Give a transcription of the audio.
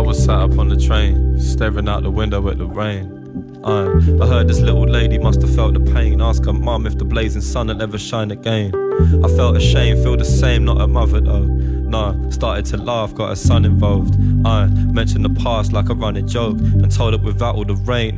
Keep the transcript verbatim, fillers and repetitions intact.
was sat up on the train, staring out the window at the rain. Uh, I heard this little lady must have felt the pain. Ask her mum if the blazing sun will ever shine again. I felt ashamed, feel the same, not a mother though. Nah, started to laugh, got her son involved. I mentioned the past like a running joke, and told her without all the rain